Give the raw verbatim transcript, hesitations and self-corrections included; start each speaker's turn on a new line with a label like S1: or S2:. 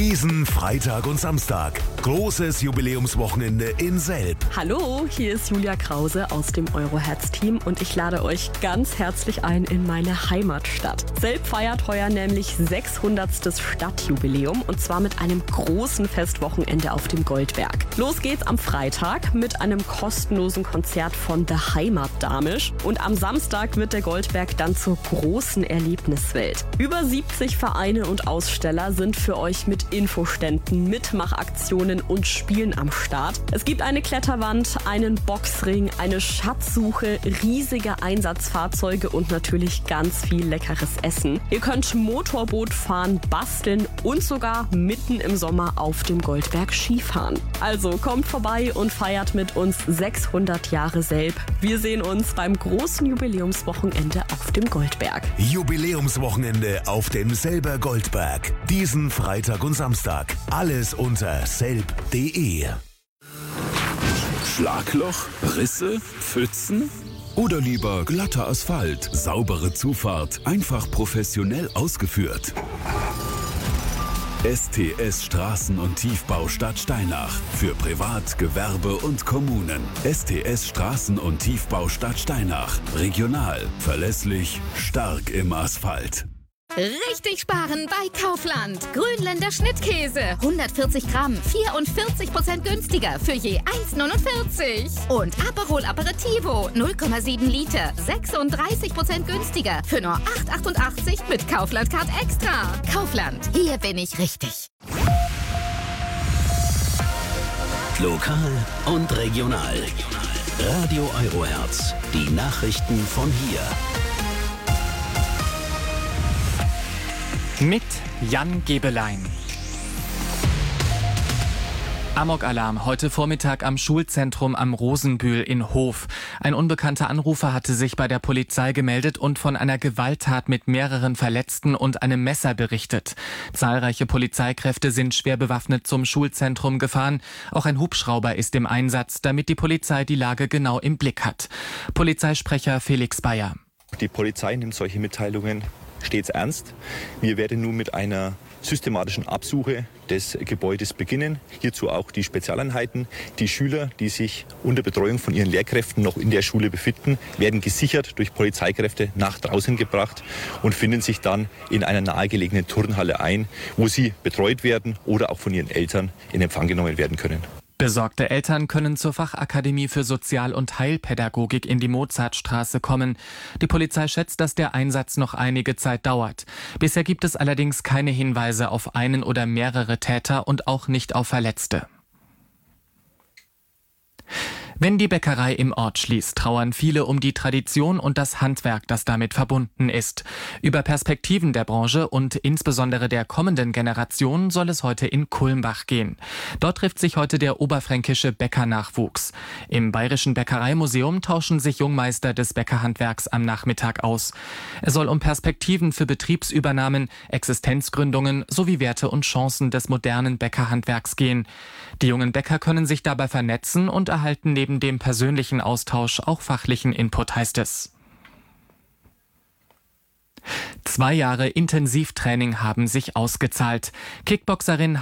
S1: Diesen Freitag und Samstag. Großes Jubiläumswochenende in Selb.
S2: Hallo, hier ist Julia Krause aus dem Euroherz-Team und ich lade euch ganz herzlich ein in meine Heimatstadt. Selb feiert heuer nämlich sechshundertstes Stadtjubiläum und zwar mit einem großen Festwochenende auf dem Goldberg. Los geht's am Freitag mit einem kostenlosen Konzert von The Heimatdamisch und am Samstag wird der Goldberg dann zur großen Erlebniswelt. Über siebzig Vereine und Aussteller sind für euch mit Infoständen, Mitmachaktionen und Spielen am Start. Es gibt eine Kletterwand, einen Boxring, eine Schatzsuche, riesige Einsatzfahrzeuge und natürlich ganz viel leckeres Essen. Ihr könnt Motorboot fahren, basteln und sogar mitten im Sommer auf dem Goldberg Skifahren. Also kommt vorbei und feiert mit uns sechshundert Jahre Selb. Wir sehen uns beim großen Jubiläumswochenende auf dem Goldberg.
S1: Jubiläumswochenende auf dem Selber Goldberg. Diesen Freitag und Samstag. Alles unter selb punkt de.
S3: Schlagloch, Risse, Pfützen? Oder lieber glatter Asphalt, saubere Zufahrt, einfach professionell ausgeführt? S T S Straßen- und Tiefbau Stadt Steinach. Für Privat, Gewerbe und Kommunen. S T S Straßen- und Tiefbau Stadt Steinach. Regional, verlässlich, stark im Asphalt.
S4: Richtig sparen bei Kaufland. Grünländer Schnittkäse. hundertvierzig Gramm, vierundvierzig Prozent günstiger für je eins neunundvierzig. Und Aperol Aperitivo, null Komma sieben Liter, sechsunddreißig Prozent günstiger für nur acht achtundachtzig mit Kaufland Card Extra. Kaufland, hier bin ich richtig.
S5: Lokal und regional. Radio Euroherz. Die Nachrichten von hier.
S6: Mit Jan Gebelein. Amokalarm heute Vormittag am Schulzentrum am Rosenbühl in Hof. Ein unbekannter Anrufer hatte sich bei der Polizei gemeldet und von einer Gewalttat mit mehreren Verletzten und einem Messer berichtet. Zahlreiche Polizeikräfte sind schwer bewaffnet zum Schulzentrum gefahren. Auch ein Hubschrauber ist im Einsatz, damit die Polizei die Lage genau im Blick hat. Polizeisprecher Felix Bayer.
S7: Die Polizei nimmt solche Mitteilungen stets ernst. Wir werden nun mit einer systematischen Absuche des Gebäudes beginnen. Hierzu auch die Spezialeinheiten. Die Schüler, die sich unter Betreuung von ihren Lehrkräften noch in der Schule befinden, werden gesichert durch Polizeikräfte nach draußen gebracht und finden sich dann in einer nahegelegenen Turnhalle ein, wo sie betreut werden oder auch von ihren Eltern in Empfang genommen werden können.
S6: Besorgte Eltern können zur Fachakademie für Sozial- und Heilpädagogik in die Mozartstraße kommen. Die Polizei schätzt, dass der Einsatz noch einige Zeit dauert. Bisher gibt es allerdings keine Hinweise auf einen oder mehrere Täter und auch nicht auf Verletzte. Wenn die Bäckerei im Ort schließt, trauern viele um die Tradition und das Handwerk, das damit verbunden ist. Über Perspektiven der Branche und insbesondere der kommenden Generation soll es heute in Kulmbach gehen. Dort trifft sich heute der oberfränkische Bäckernachwuchs. Im Bayerischen Bäckereimuseum tauschen sich Jungmeister des Bäckerhandwerks am Nachmittag aus. Es soll um Perspektiven für Betriebsübernahmen, Existenzgründungen sowie Werte und Chancen des modernen Bäckerhandwerks gehen. Die jungen Bäcker können sich dabei vernetzen und erhalten neben dem persönlichen Austausch auch fachlichen Input, heißt es. Zwei Jahre Intensivtraining haben sich ausgezahlt. Kickboxerin